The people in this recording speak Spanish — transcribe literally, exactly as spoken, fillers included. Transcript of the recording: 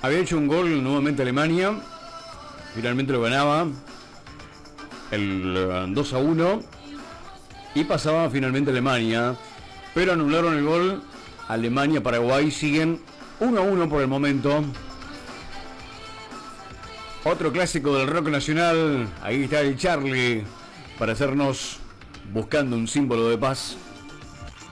Había hecho un gol nuevamente Alemania. Finalmente lo ganaba el dos a uno. Y pasaba finalmente Alemania. Pero anularon el gol. Alemania-Paraguay siguen uno a uno por el momento. Otro clásico del rock nacional. Ahí está el Charlie para hacernos Buscando un símbolo de paz.